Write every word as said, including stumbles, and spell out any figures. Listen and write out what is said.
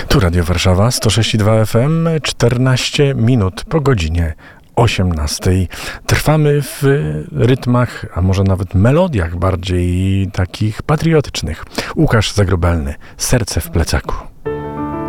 Tu Radio Warszawa, sto sześć i dwa F M, czternaście minut po godzinie osiemnastej. Trwamy w rytmach, a może nawet melodiach bardziej takich patriotycznych. Łukasz Zagrobelny, Serce w plecaku.